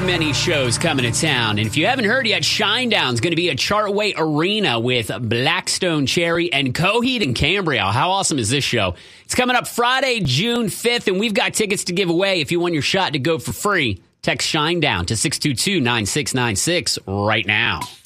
many shows coming to town. And if you haven't heard yet, Shinedown's going to be at Chartway Arena with Blackstone Cherry and Coheed and Cambria. How awesome is this show? It's coming up Friday, June 5th, and we've got tickets to give away. If you want your shot to go for free, text Shinedown to 622-9696 right now.